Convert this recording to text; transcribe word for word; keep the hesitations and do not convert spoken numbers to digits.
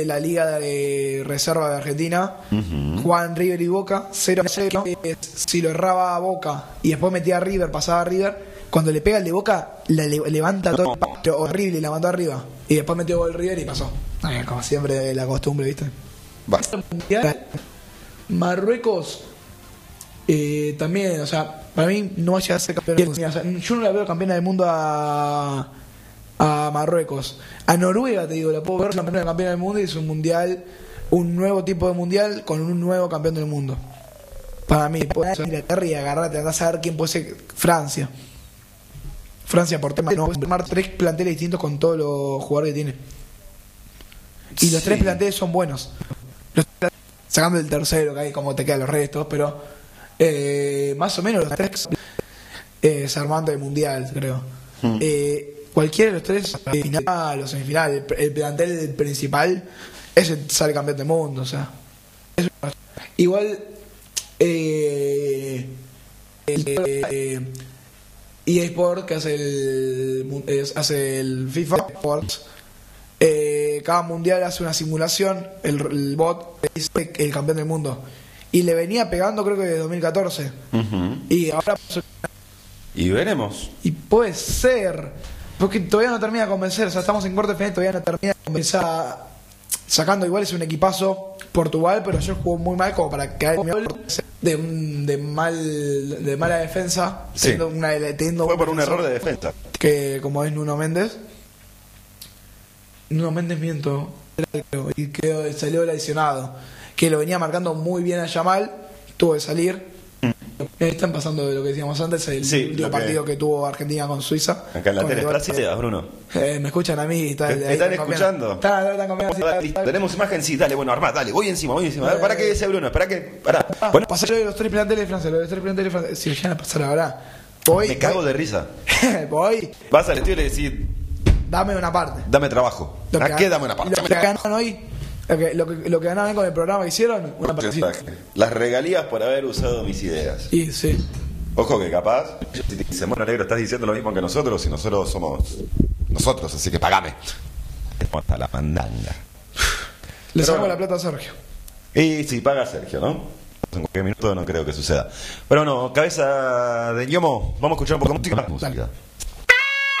la liga de reserva de Argentina, Uh-huh. jugaban River y Boca, cero a cero. Si lo erraba a Boca y después metía a River, pasaba a River, cuando le pega el de Boca, la le- levanta todo el patio, horrible, y la mandó arriba. Y después metió gol River y pasó. Ay, como siempre, la costumbre, ¿viste? Va. Marruecos, eh, también, o sea, para mí no va a llegar a ser campeón del mundo. O sea, yo no la veo campeona del mundo a, a Marruecos. A Noruega, te digo, la puedo ver campeona campeona del mundo y es un mundial, un nuevo tipo de mundial con un nuevo campeón del mundo. Para mí, puedes ir a Inglaterra y agarrarte, andás a ver quién puede ser. Francia. Francia por tema, no, puede armar tres planteles distintos con todos los jugadores que tiene. Y los Sí. tres planteles son buenos. Los- sacando el tercero, que hay como te quedan los restos, pero eh, más o menos los tres eh, se armando del mundial, creo. Hmm. Eh, cualquiera de los tres, eh, final o semifinal, el, el plantel principal, ese sale campeón del mundo, o sea. Eso- igual, eh, el, eh, E A Sport, que hace el, mu- es- hace el FIFA Sports, eh, cada mundial hace una simulación, el, el bot es el campeón del mundo. Y le venía pegando creo que desde dos mil catorce. Uh-huh. Y ahora... Y veremos. Y puede ser, porque todavía no termina de convencer, o sea, estamos en cuarto de final, todavía no termina de convencer. Sacando igual es un equipazo Portugal, pero yo jugó muy mal como para que de, un- de mal de mala defensa, Sí. siendo una, teniendo Fue un por un defensor error de defensa. que como es Nuno Méndez. Nuno Méndez miento, creo, y quedó, salió lesionado, que lo venía marcando muy bien a Yamal, tuvo que salir. Están pasando de lo que decíamos antes, el Sí, último lo que- partido que tuvo Argentina con Suiza. Acá en la Con tele el gol está que- Bruno. eh, me escuchan a mí. Está, ¿Te- ahí te están comiendo. escuchando? Están, están comiendo, sí, Dale, está- tenemos imagen, sí, dale, bueno, armá, dale, voy encima, voy encima. A ver, para que ese Bruno, para que. Para. Ah, Bueno, pasar yo de los tres planteles de Francia, los tres planteles de Francia. Si llegan a pasar ahora, voy. me cago de risa. voy, Vas al estudio y le decís, dame una parte. dame trabajo. Lo que ¿A qué gan- dame una parte? Lo Dame que trabajo. ganaron hoy, lo que, lo que, lo que ganaron con el programa que hicieron, una partecita. Las regalías por haber usado mis ideas. Y sí. Ojo que capaz, si te dicen, bueno, negro, estás diciendo lo mismo que nosotros y nosotros somos nosotros, así que pagame. Hasta la mandanga. Le Pero sacamos bueno. la plata a Sergio. Y si paga Sergio, ¿no? En cualquier minuto no creo que suceda. Pero no, cabeza de ñomo, vamos a escuchar un poco de música. Dale.